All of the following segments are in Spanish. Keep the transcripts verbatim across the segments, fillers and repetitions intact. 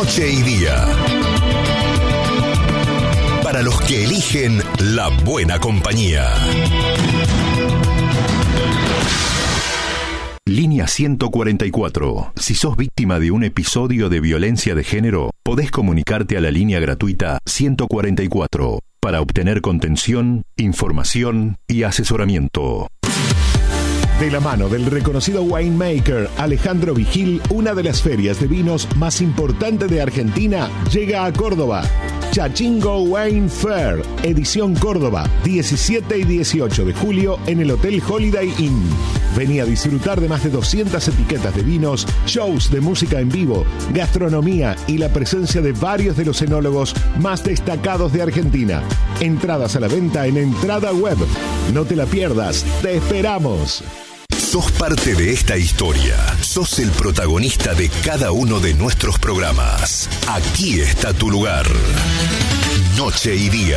Noche y Día. Para los que eligen la buena compañía. Línea ciento cuarenta y cuatro. Si sos víctima de un episodio de violencia de género, podés comunicarte a la línea gratuita ciento cuarenta y cuatro para obtener contención, información y asesoramiento. De la mano del reconocido winemaker Alejandro Vigil, una de las ferias de vinos más importantes de Argentina llega a Córdoba. Chachingo Wine Fair, edición Córdoba, diecisiete y dieciocho de julio en el Hotel Holiday Inn. Vení a disfrutar de más de doscientas etiquetas de vinos, shows de música en vivo, gastronomía y la presencia de varios de los enólogos más destacados de Argentina. Entradas a la venta en Entrada Web. No te la pierdas, te esperamos. Sos parte de esta historia. Sos el protagonista de cada uno de nuestros programas. Aquí está tu lugar. Noche y Día.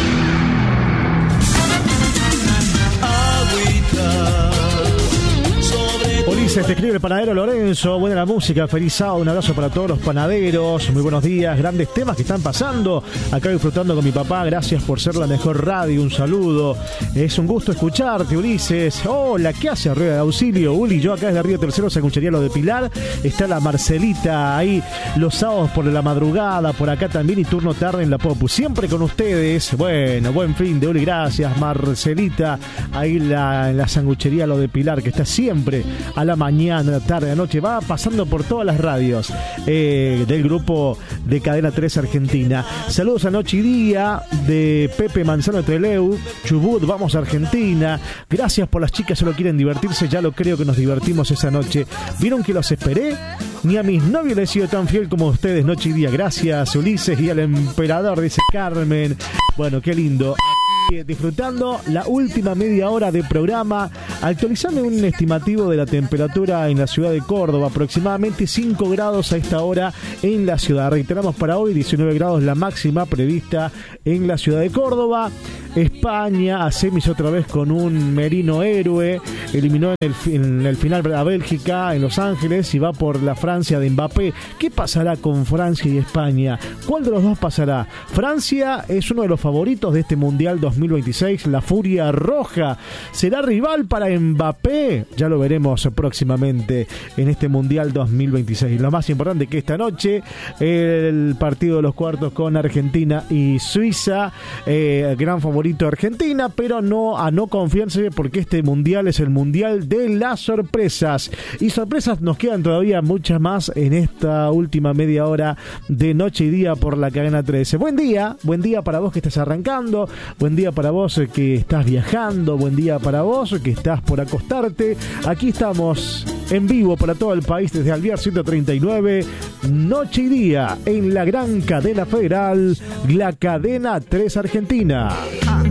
Ulises, te escribe el panadero Lorenzo. Buena la música, feliz sábado, un abrazo para todos los panaderos. Muy buenos días, grandes temas que están pasando. Acá disfrutando con mi papá, gracias por ser la mejor radio, un saludo. Es un gusto escucharte, Ulises. Hola, ¿qué hace Rueda de Auxilio? Uli, yo acá desde Río Tercero, Sanguchería Lo de Pilar. Está la Marcelita ahí los sábados por la madrugada, por acá también y turno tarde en la Popu. Siempre con ustedes. Bueno, buen fin de Uli, gracias, Marcelita. Ahí la, en la Sanguchería Lo de Pilar, que está siempre a la mañana, tarde, noche, va pasando por todas las radios eh, del grupo de Cadena tres Argentina. Saludos a Noche y Día de Pepe Manzano de Treleu, Chubut, vamos a Argentina. Gracias por las chicas, solo quieren divertirse, ya lo creo que nos divertimos esa noche. ¿Vieron que los esperé? Ni a mis novios les he sido tan fiel como ustedes, Noche y Día. Gracias, Ulises, y al emperador, dice Carmen. Bueno, qué lindo. Disfrutando la última media hora de programa, actualizando un estimativo de la temperatura en la ciudad de Córdoba, aproximadamente cinco grados a esta hora en la ciudad. Reiteramos para hoy, diecinueve grados la máxima prevista en la ciudad de Córdoba. España a semis otra vez con un Merino héroe, eliminó en el, en el final a Bélgica en Los Ángeles y va por la Francia de Mbappé. ¿Qué pasará con Francia y España? ¿Cuál de los dos pasará? Francia es uno de los favoritos de este Mundial dos mil veintiséis, la Furia Roja. ¿Será rival para Mbappé? Ya lo veremos próximamente en este Mundial dos mil veintiséis. Lo más importante que esta noche, el partido de los cuartos con Argentina y Suiza, eh, gran favorito Argentina, pero no a no confiarse porque este mundial es el mundial de las sorpresas, y sorpresas nos quedan todavía muchas más en esta última media hora de Noche y Día por la Cadena trece. Buen día, buen día para vos que estás arrancando, buen día para vos que estás viajando, buen día para vos que estás por acostarte. Aquí estamos en vivo para todo el país desde Alvear ciento treinta y nueve, Noche y Día en la gran cadena federal, la Cadena tres Argentina.